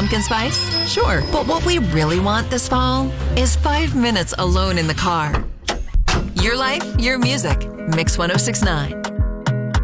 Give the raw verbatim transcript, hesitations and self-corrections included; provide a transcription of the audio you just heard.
pumpkin spice? Sure. But what we really want this fall is five minutes alone in the car. Your life, your music. Mix one oh six point nine.